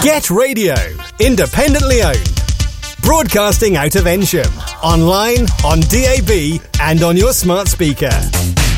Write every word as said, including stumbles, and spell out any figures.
Get Radio, independently owned. Broadcasting out of Ensham. Online, on D A B, and on your smart speaker.